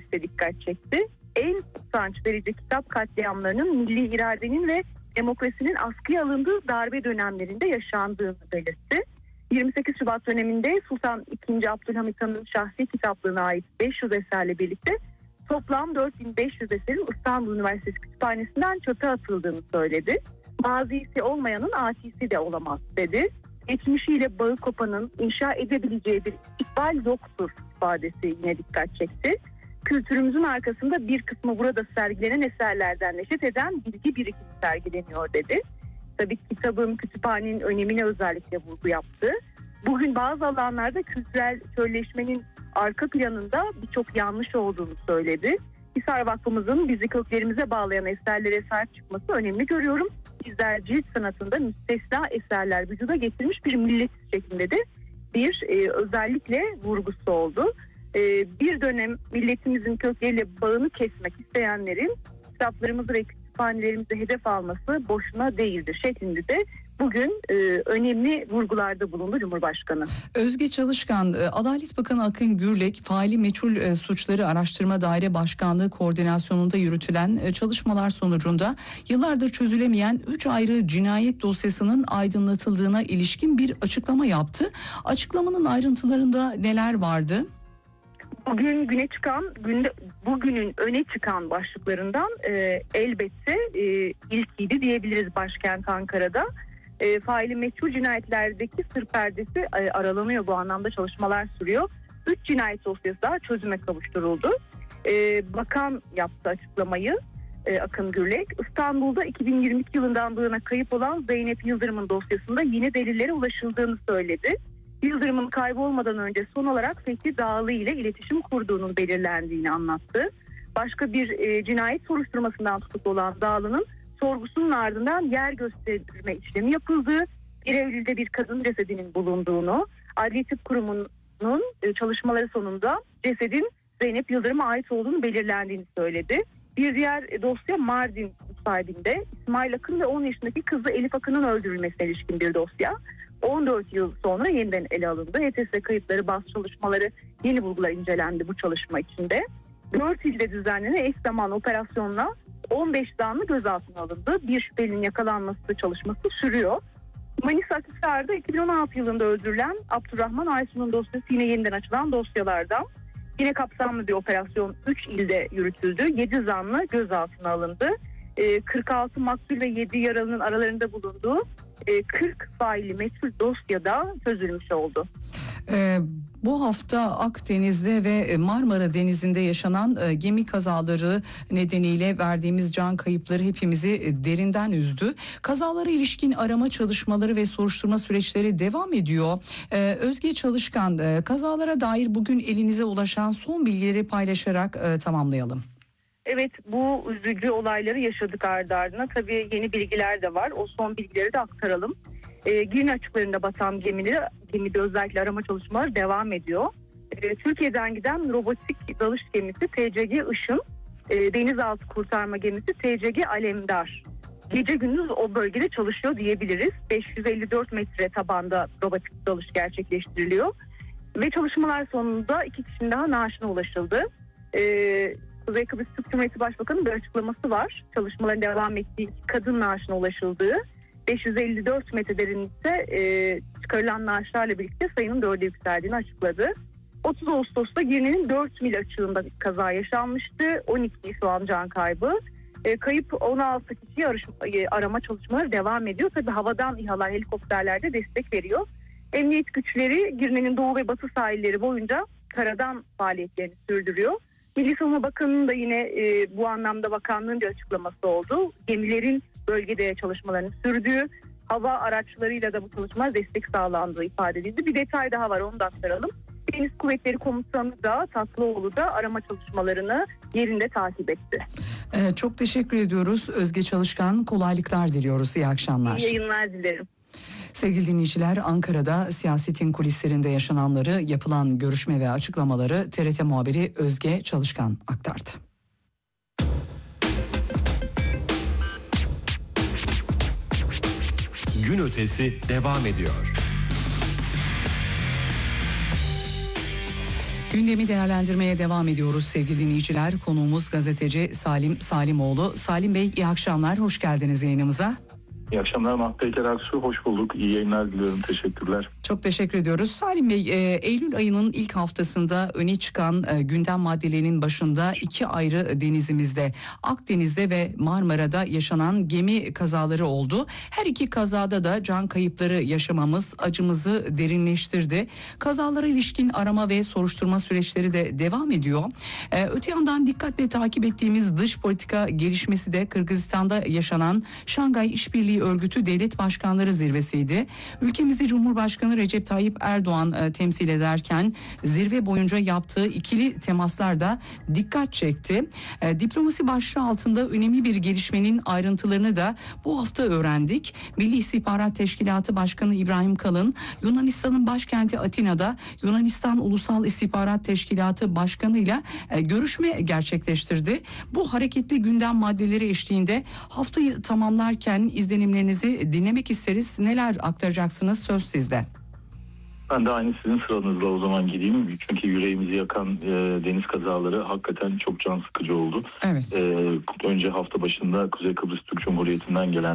de dikkat çekti. En utanç verici kitap katliamlarının milli iradenin ve demokrasinin askıya alındığı darbe dönemlerinde yaşandığını belirtti. 28 Şubat döneminde Sultan II. Abdülhamit Han'ın şahsi kitaplığına ait 500 eserle birlikte toplam 4500 eserin İstanbul Üniversitesi Kütüphanesi'nden çöpe atıldığını söyledi. Mazisi olmayanın atisi de olamaz dedi. Geçmişiyle bağı kopanın inşa edebileceği bir ikbal yoktur ifadesi yine dikkat çekti. Kültürümüzün arkasında bir kısmı burada sergilenen eserlerden neşet eden bilgi birikimi sergileniyor dedi. Tabii kitabın, kütüphanenin önemine özellikle vurgu yaptı. Bugün bazı alanlarda kültürel köleleşmenin arka planında birçok yanlış olduğunu söyledi. Hisar Vakfımızın bizi köklerimize bağlayan eserlere sahip çıkması önemli görüyorum. Bizler cilt sanatında müstesna eserler vücuda getirmiş bir milletiz şeklinde de bir özellikle vurgusu oldu. Bir dönem milletimizin kökleriyle bağını kesmek isteyenlerin kitaplarımızı ve kütüphanelerimizi hedef alması boşuna değildir şeklinde de bugün önemli vurgularda bulundu Cumhurbaşkanı. Özge Çalışkan, Adalet Bakanı Akın Gürlek, faili meçhul suçları araştırma daire başkanlığı koordinasyonunda yürütülen çalışmalar sonucunda yıllardır çözülemeyen 3 ayrı cinayet dosyasının aydınlatıldığına ilişkin bir açıklama yaptı. Açıklamanın ayrıntılarında neler vardı? Bugünün öne çıkan başlıklarından elbette ilkiydi diyebiliriz başkent Ankara'da. Faili meçhul cinayetlerdeki sır perdesi aralanıyor, bu anlamda çalışmalar sürüyor. 3 cinayet dosyası daha çözüme kavuşturuldu. Bakan yaptı açıklamayı, Akın Gürlek. İstanbul'da 2022 yılından bu yana kayıp olan Zeynep Yıldırım'ın dosyasında yine delillere ulaşıldığını söyledi. Yıldırım'ın kaybolmadan önce son olarak Fethi Dağlı ile iletişim kurduğunun belirlendiğini anlattı. Başka bir cinayet soruşturmasından tutuklu olan Dağlı'nın sorgusunun ardından yer gösterme işlemi yapıldığı, 1 Eylül'de bir kadın cesedinin bulunduğunu, Adli Tıp Kurumu'nun çalışmaları sonunda cesedin Zeynep Yıldırım'a ait olduğunu belirlendiğini söyledi. Bir diğer dosya Mardin sahibinde İsmail Akın ve 10 yaşındaki kızı Elif Akın'ın öldürülmesine ilişkin bir dosya. 14 yıl sonra yeniden ele alındı. HTS kayıtları, baz çalışmaları, yeni bulgular incelendi bu çalışma içinde. 4 ilde düzenlenen eş zamanlı operasyonla 15 zanlı gözaltına alındı. Bir şüphelinin yakalanması çalışması sürüyor. Manisa Akhisar'da 2016 yılında öldürülen Abdurrahman Aysun'un dosyası yine yeniden açılan dosyalardan. Yine kapsamlı bir operasyon 3 ilde yürütüldü. 7 zanlı gözaltına alındı. 46 maktul ve 7 yaralının aralarında bulunduğu 40 faili meçhul dosyada çözülmüş oldu. Bu hafta Akdeniz'de ve Marmara Denizi'nde yaşanan gemi kazaları nedeniyle verdiğimiz can kayıpları hepimizi derinden üzdü. Kazalara ilişkin arama çalışmaları ve soruşturma süreçleri devam ediyor. Özge Çalışkan, kazalara dair bugün elinize ulaşan son bilgileri paylaşarak tamamlayalım. Evet, bu üzücü olayları yaşadık ardı ardına. Tabii yeni bilgiler de var. O son bilgileri de aktaralım. Girne açıklarında batan gemide özellikle arama çalışmaları devam ediyor. Türkiye'den giden robotik dalış gemisi TCG Işın, denizaltı kurtarma gemisi TCG Alemdar. Gece gündüz o bölgede çalışıyor diyebiliriz. 554 metre tabanda robotik dalış gerçekleştiriliyor. Ve çalışmalar sonunda 2 kişinin daha naaşına ulaşıldı. Kuzey Kıbrıs Türk Cumhuriyeti Başbakanı'nın bir açıklaması var. Çalışmaların devam ettiği kadın naaşına ulaşıldığı, 554 metre derinlikte çıkarılan naaşlarla birlikte sayının 4'e yükseldiğini açıkladı. 30 Ağustos'ta Girne'nin 4 mil açığında kaza yaşanmıştı. 12 şu an can kaybı. Kayıp 16 kişiyi arama çalışmaları devam ediyor. Tabii havadan İHA'lar, helikopterler de destek veriyor. Emniyet güçleri Girne'nin doğu ve batı sahilleri boyunca karadan faaliyetlerini sürdürüyor. Milli Savunma Bakanı'nın da yine bu anlamda bakanlığın bir açıklaması oldu. Gemilerin bölgede çalışmalarını sürdüğü, hava araçlarıyla da bu çalışmalar destek sağlandığı ifade edildi. Bir detay daha var, onu da aktaralım. Deniz Kuvvetleri Komutanı da Tatlıoğlu da arama çalışmalarını yerinde takip etti. Çok teşekkür ediyoruz Özge Çalışkan. Kolaylıklar diliyoruz. İyi akşamlar. İyi yayınlar dilerim. Sevgili dinleyiciler, Ankara'da siyasetin kulislerinde yaşananları, yapılan görüşme ve açıklamaları TRT muhabiri Özge Çalışkan aktardı. Gün ötesi devam ediyor. Gündemi değerlendirmeye devam ediyoruz sevgili dinleyiciler. Konuğumuz gazeteci Salim Salimoğlu. Salim Bey, iyi akşamlar, hoş geldiniz yayınımıza. İyi akşamlar Mahpeyker Aksu, hoş bulduk. İyi yayınlar diliyorum, teşekkürler. Çok teşekkür ediyoruz. Salim Bey, Eylül ayının ilk haftasında öne çıkan gündem maddelerinin başında iki ayrı denizimizde, Akdeniz'de ve Marmara'da yaşanan gemi kazaları oldu. Her iki kazada da can kayıpları yaşamamız acımızı derinleştirdi. Kazalara ilişkin arama ve soruşturma süreçleri de devam ediyor. Öte yandan dikkatle takip ettiğimiz dış politika gelişmesi de Kırgızistan'da yaşanan Şangay İşbirliği Örgütü Devlet Başkanları Zirvesi'ydi. Ülkemizi Cumhurbaşkanı Recep Tayyip Erdoğan temsil ederken zirve boyunca yaptığı ikili temaslar da dikkat çekti. Diplomasi başlığı altında önemli bir gelişmenin ayrıntılarını da bu hafta öğrendik. Milli İstihbarat Teşkilatı Başkanı İbrahim Kalın, Yunanistan'ın başkenti Atina'da Yunanistan Ulusal İstihbarat Teşkilatı Başkanı ile görüşme gerçekleştirdi. Bu hareketli gündem maddeleri eşliğinde haftayı tamamlarken izlenimlerinizi dinlemek isteriz. Neler aktaracaksınız? Söz sizde. Ben de aynı sizin sıranızla o zaman gideyim. Çünkü yüreğimizi yakan deniz kazaları hakikaten çok can sıkıcı oldu. Evet. Önce hafta başında Kuzey Kıbrıs Türk Cumhuriyeti'nden gelen